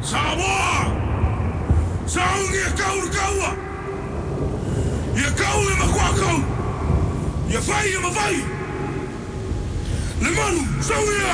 Samoa! Saungi e kau na kaua! Ia kau e makua kau! Ia whai e mawhai! Le manu, saungi